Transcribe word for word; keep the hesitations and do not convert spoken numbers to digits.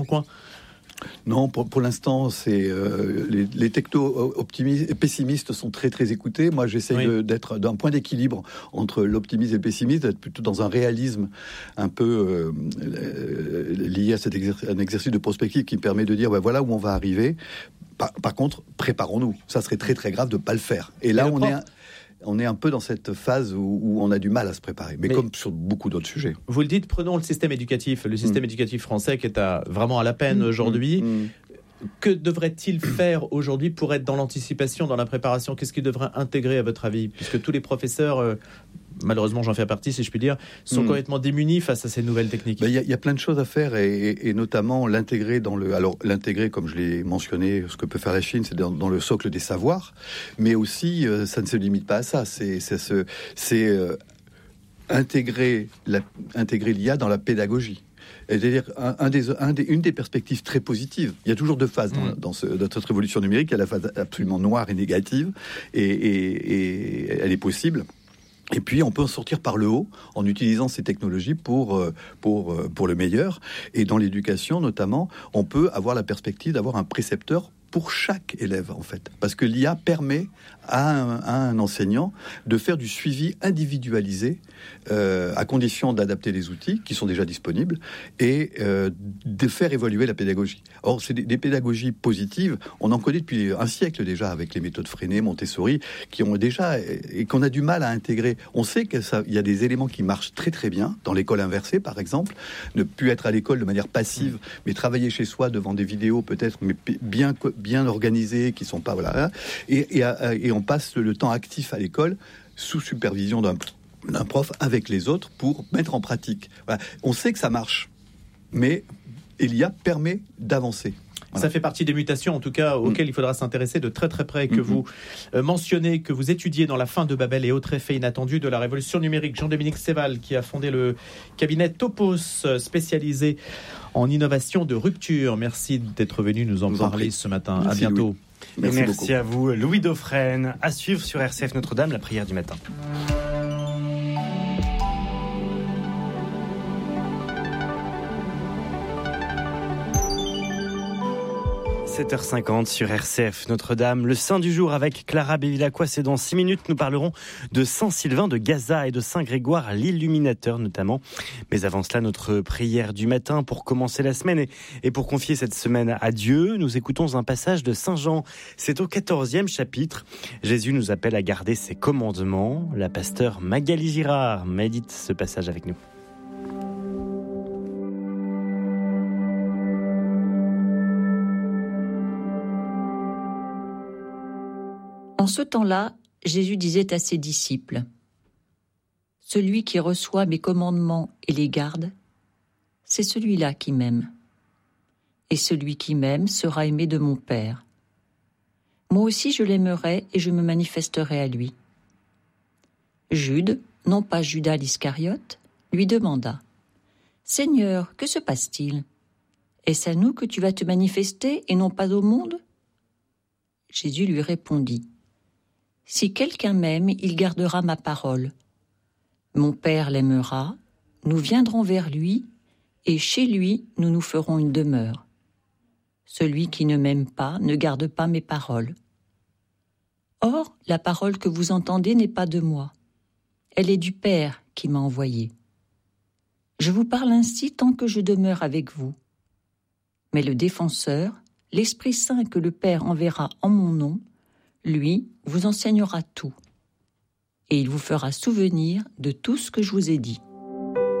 coin ? Non, pour, pour l'instant, c'est euh, les, les techno-optimistes et pessimistes sont très très écoutés. Moi, j'essaie oui. de, d'être d'un point d'équilibre entre l'optimisme et le pessimisme, d'être plutôt dans un réalisme un peu euh, lié à cet exercice, un exercice de prospective qui permet de dire ben, voilà où on va arriver. Par, par contre, préparons-nous. Ça serait très très grave de ne pas le faire. Et là, et on est un, on est un peu dans cette phase où, où on a du mal à se préparer, mais, mais comme sur beaucoup d'autres sujets. Vous le dites, prenons le système éducatif, le système mmh. éducatif français qui est à, vraiment à la peine mmh. aujourd'hui. Mmh. Que devrait-il faire aujourd'hui pour être dans l'anticipation, dans la préparation ? Qu'est-ce qu'il devrait intégrer à votre avis ? Puisque tous les professeurs, euh, malheureusement j'en fais partie si je puis dire, sont mmh. complètement démunis face à ces nouvelles techniques. Il ben, y, y a plein de choses à faire et, et, et notamment l'intégrer dans le... Alors l'intégrer, comme je l'ai mentionné, ce que peut faire la Chine, c'est dans, dans le socle des savoirs, mais aussi euh, ça ne se limite pas à ça. C'est, c'est, c'est, c'est euh, intégrer, la, intégrer l'I A dans la pédagogie. C'est-à-dire un, un des, un des, une des perspectives très positives. Il y a toujours deux phases dans, dans, ce, dans cette révolution numérique. Il y a la phase absolument noire et négative, et, et, et elle est possible. Et puis, on peut en sortir par le haut en utilisant ces technologies pour, pour, pour le meilleur. Et dans l'éducation, notamment, on peut avoir la perspective d'avoir un précepteur pour chaque élève, en fait. Parce que l'I A permet à un, à un enseignant de faire du suivi individualisé, euh, à condition d'adapter les outils qui sont déjà disponibles et euh, de faire évoluer la pédagogie. Or, c'est des, des pédagogies positives. On en connaît depuis un siècle déjà avec les méthodes Freinet, Montessori, qui ont déjà et qu'on a du mal à intégrer. On sait qu'il y a des éléments qui marchent très très bien dans l'école inversée, par exemple, ne plus être à l'école de manière passive, mais travailler chez soi devant des vidéos peut-être, mais bien bien organisées, qui sont pas voilà, et, et, et on passe le temps actif à l'école sous supervision d'un, d'un prof avec les autres pour mettre en pratique. Voilà. On sait que ça marche, mais l'I A permet d'avancer. Voilà. Ça fait partie des mutations, en tout cas, auxquelles mmh. il faudra s'intéresser de très très près, que mmh. vous euh, mentionnez, que vous étudiez dans La fin de Babel et autres effets inattendus de la révolution numérique. Jean-Dominique Séval, qui a fondé le cabinet Topos, spécialisé en innovation de rupture. Merci d'être venu nous en nous parler en ce matin. Merci, à bientôt. Louis. Merci, Merci beaucoup. à vous, Louis Dauphren. À suivre sur R C F Notre-Dame, la prière du matin. sept heures cinquante sur R C F Notre-Dame. Le Saint du jour avec Clara Bévilacqua. C'est dans six minutes. Nous parlerons de Saint-Sylvain de Gaza et de Saint-Grégoire l'Illuminateur notamment. Mais avant cela, notre prière du matin pour commencer la semaine et, et pour confier cette semaine à Dieu. Nous écoutons un passage de Saint Jean. C'est au quatorzième chapitre. Jésus nous appelle à garder ses commandements. La pasteure Magali Girard médite ce passage avec nous. En ce temps-là, Jésus disait à ses disciples : « Celui qui reçoit mes commandements et les garde, c'est celui-là qui m'aime. Et celui qui m'aime sera aimé de mon Père. Moi aussi je l'aimerai et je me manifesterai à lui. » Jude, non pas Judas l'Iscariote, lui demanda : « Seigneur, que se passe-t-il ? Est-ce à nous que tu vas te manifester et non pas au monde ?» Jésus lui répondit : « Si quelqu'un m'aime, il gardera ma parole. Mon Père l'aimera, nous viendrons vers lui, et chez lui nous nous ferons une demeure. Celui qui ne m'aime pas ne garde pas mes paroles. Or, la parole que vous entendez n'est pas de moi. Elle est du Père qui m'a envoyé. Je vous parle ainsi tant que je demeure avec vous. Mais le Défenseur, l'Esprit Saint que le Père enverra en mon nom, lui vous enseignera tout, et il vous fera souvenir de tout ce que je vous ai dit. »